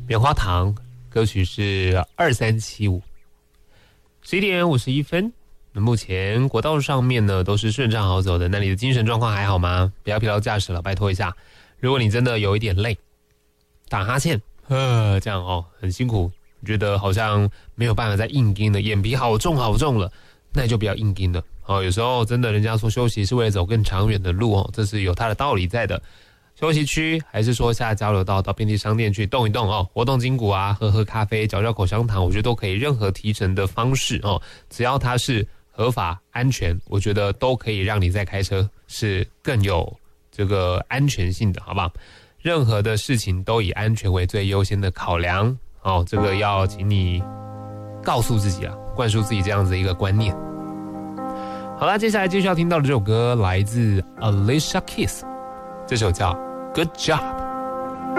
棉花糖，歌曲是2375。11点51分。目前国道上面呢都是顺畅好走的，那你的精神状况还好吗？不要疲劳驾驶了，拜托一下。如果你真的有一点累，打哈欠，这样很辛苦，觉得好像没有办法再硬盯了，眼皮好重好重了，那你就不要硬盯了。有时候真的人家说休息是为了走更长远的路这是有它的道理在的。休息区还是说下交流道到便利商店去动一动活动筋骨啊，喝喝咖啡，嚼嚼口香糖，我觉得都可以，任何提神的方式只要它是合法安全，我觉得都可以让你在开车是更有这个安全性的，好不好？任何的事情都以安全为最优先的考量这个要请你告诉自己灌输自己这样子的一个观念。好啦，接下来继续要听到的这首歌来自 Alicia Keys， 这首叫 Good Job。